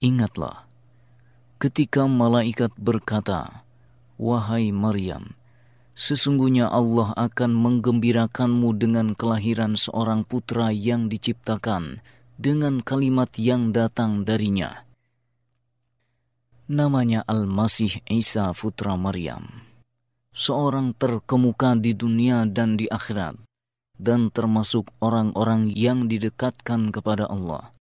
Ingatlah, ketika malaikat berkata, "Wahai Maryam, sesungguhnya Allah akan menggembirakanmu dengan kelahiran seorang putra yang diciptakan dengan kalimat yang datang darinya. Namanya Al-Masih Isa putra Maryam, seorang terkemuka di dunia dan di akhirat, dan termasuk orang-orang yang didekatkan kepada Allah.